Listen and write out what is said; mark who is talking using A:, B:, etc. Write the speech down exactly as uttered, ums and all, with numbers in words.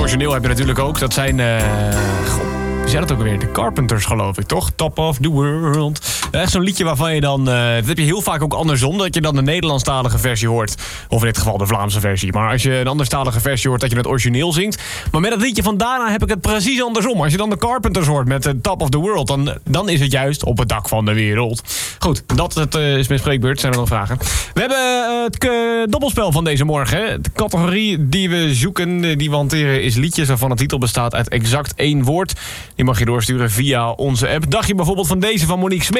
A: origineel heb je natuurlijk ook. Dat zijn... Uh, God, wie zei dat ook alweer? De Carpenters, geloof ik, toch? Top of the World. Echt zo'n liedje waarvan je dan... Uh, dat heb je heel vaak ook andersom. Dat je dan de Nederlandstalige versie hoort. Of in dit geval de Vlaamse versie. Maar als je een anderstalige versie hoort, dat je het origineel zingt. Maar met dat liedje van Dana heb ik het precies andersom. Als je dan de Carpenters hoort met de Top of the World... dan, dan is het juist op het dak van de wereld. Goed, dat het, uh, is mijn spreekbeurt. Zijn er nog vragen? We hebben uh, het uh, dobbelspel van deze morgen. De categorie die we zoeken, die we hanteren, is liedjes waarvan de titel bestaat uit exact één woord. Die mag je doorsturen via onze app. Dacht je bijvoorbeeld van deze van Monique Smit?